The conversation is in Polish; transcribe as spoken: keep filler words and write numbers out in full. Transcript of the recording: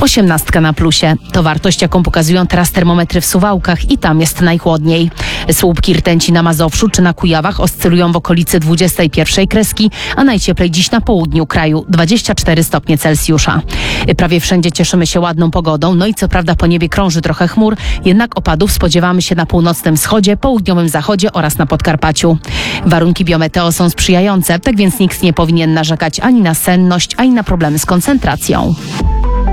Osiemnastka na plusie. To wartość, jaką pokazują teraz termometry w Suwałkach i tam jest najchłodniej. Słupki rtęci na Mazowszu czy na Kujawach oscylują w okolicy dwudziestej pierwszej kreski, a najcieplej dziś na południu kraju dwadzieścia cztery stopnie Celsjusza. Prawie wszędzie cieszymy się ładną pogodą, no i co prawda po niebie krąży trochę chmur, jednak opadów spodziewamy się na północnym wschodzie, południowym zachodzie oraz na Podkarpaciu. Warunki biometeo są sprzyjające, tak więc nikt nie powinien narzekać ani na senność, ani na problemy z koncentracją.